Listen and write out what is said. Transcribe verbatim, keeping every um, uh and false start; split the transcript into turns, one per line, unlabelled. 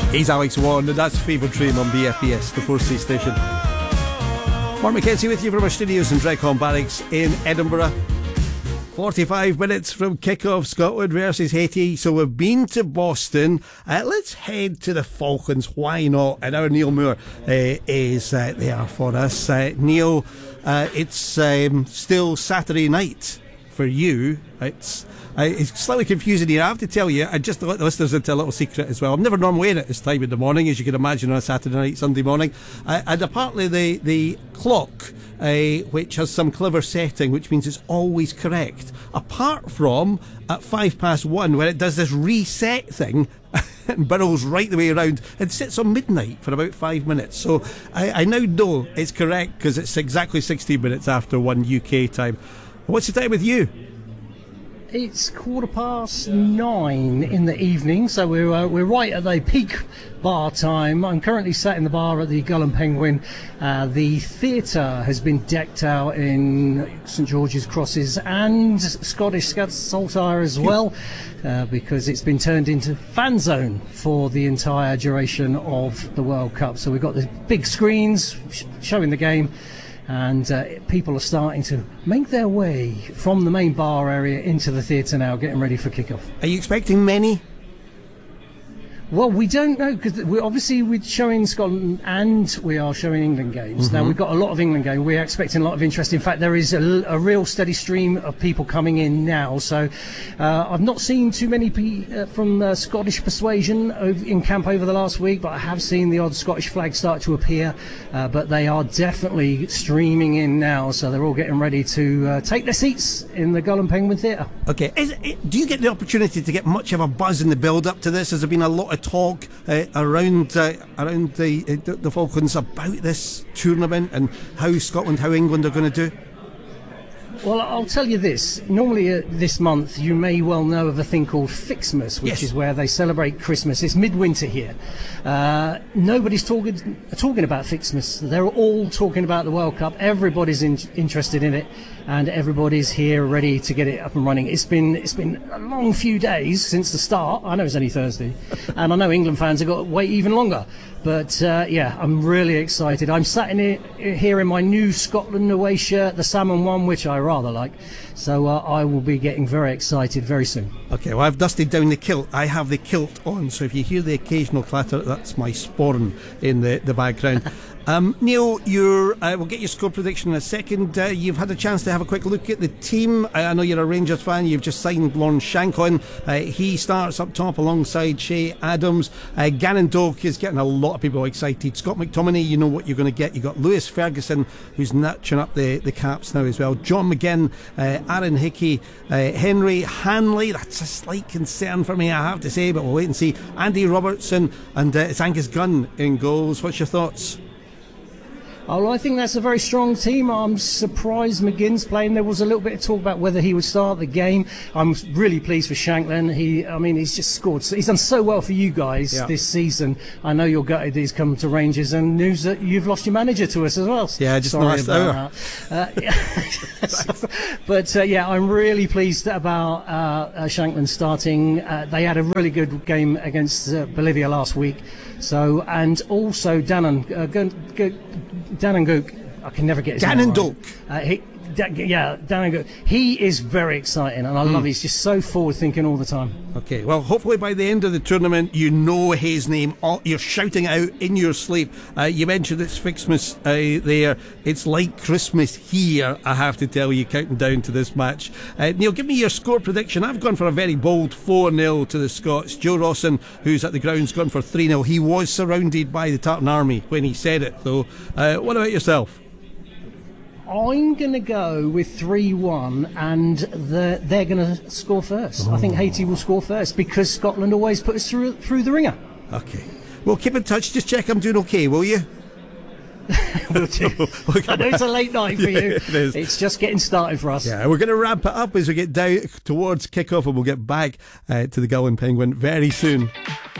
He's Alex Warren, and that's Favourite Dream on B F B S, the four C station. Mark McKenzie with you from our studios in Dreghorn Barracks in Edinburgh. forty-five minutes from kick-off, Scotland versus Haiti. So we've been to Boston. Uh, let's head to the Falklands. Why not? And our Neil Moore uh, is uh, there for us. Uh, Neil, uh, it's um, still Saturday night for you. It's uh, it's slightly confusing here. I have to tell you, I just to let the listeners into a little secret as well. I'm never normally in at this time in the morning, as you can imagine, on a Saturday night, Sunday morning. Uh, and apparently the, the clock, uh, which has some clever setting, which means it's always correct, apart from at five past one, when it does this reset thing and burrows right the way around and sits on midnight for about five minutes. So I, I now know it's correct because it's exactly sixteen minutes after one U K time. What's the time with you?
It's quarter past nine in the evening, so we're uh, we're right at the peak bar time. I'm currently sat in the bar at the Gull and Penguin. Uh, the theatre has been decked out in St George's crosses and Scottish saltire as well, uh, because it's been turned into fan zone for the entire duration of the World Cup. So we've got the big screens sh- showing the game. And uh, people are starting to make their way from the main bar area into the theatre now, getting ready for kick-off.
Are you expecting many?
Well, we don't know, because we obviously we're showing Scotland and we are showing England games. Mm-hmm. Now, we've got a lot of England games. We're expecting a lot of interest. In fact, there is a, a real steady stream of people coming in now. So uh, I've not seen too many pe- uh, from uh, Scottish persuasion over, in camp over the last week, but I have seen the odd Scottish flag start to appear. Uh, but they are definitely streaming in now, so they're all getting ready to uh, take their seats in the Gull and Penguin Theatre.
Okay. Is it, do you get the opportunity to get much of a buzz in the build-up to this? Has there been a lot of talk uh, around uh, around the, uh, the Falklands about this tournament and how Scotland, how England are going to do?
Well, I'll tell you this. Normally uh, this month you may well know of a thing called Fixmas, which yes. is where they celebrate Christmas. It's midwinter here. Uh, nobody's talking talking about Fixmas. They're all talking about the World Cup. Everybody's in, interested in it, and everybody's here ready to get it up and running. It's been it's been a long few days since the start. I know it's only Thursday, and I know England fans have got to wait even longer. But uh, yeah, I'm really excited. I'm sat in it, here in my new Scotland away shirt, the salmon one, which I rather like. So uh, I will be getting very excited very soon.
Okay, well, I've dusted down the kilt. I have the kilt on, so if you hear the occasional clatter, that's my sporran in the, the background. Um, Neil, you're, uh, we'll get your score prediction in a second. Uh, you've had a chance to have a quick look at the team. I, I know you're a Rangers fan. You've just signed Lawrence Shank on. Uh, he starts up top alongside Shea Adams. Uh, Gannon Doak is getting a lot of people excited. Scott McTominay, you know what you're going to get. You've got Lewis Ferguson, who's nurturing up the, the caps now as well. John McGinn, uh, Aaron Hickey, uh, Henry Hanley. That's a slight concern for me, I have to say, but we'll wait and see. Andy Robertson, and uh, it's Angus Gunn in goals. What's your thoughts?
Oh, I think that's a very strong team. I'm surprised McGinn's playing. There was a little bit of talk about whether he would start the game. I'm really pleased for Shanklin. He, I mean, he's just scored. He's done so well for you guys yeah. this season. I know you're gutted he's come to Rangers, and news that you've lost your manager to us as well.
Yeah, just
Sorry
last hour.
Uh, but uh, yeah, I'm really pleased about uh, uh, Shanklin starting. Uh, they had a really good game against uh, Bolivia last week. So, and also Dannon, uh, G- G- Dannon Gook, I can never get his
Gannon
name
Doak.
right. Uh, he, da, yeah, Dannon Gook. He is very exciting, and I mm. love it. He's just so forward-thinking all the time.
Okay, well, hopefully by the end of the tournament, you know his name. You're shouting it out in your sleep. Uh, you mentioned it's Fixmas uh, there. It's like Christmas here, I have to tell you, counting down to this match. Uh, Neil, give me your score prediction. I've gone for a very bold four nil to the Scots. Joe Rawson, who's at the ground's gone for three nil. He was surrounded by the Tartan Army when he said it, though. Uh, what about yourself?
I'm going to go with three one, and the, they're going to score first. Oh. I think Haiti will score first because Scotland always put us through through the ringer.
Okay. Well, keep in touch. Just check I'm doing okay, will you?
Will do. I know it's a late night for you.
It is.
It's just getting started for us.
Yeah, we're going to ramp it up as we get down towards kick-off, and we'll get back uh, to the Gull and Penguin very soon.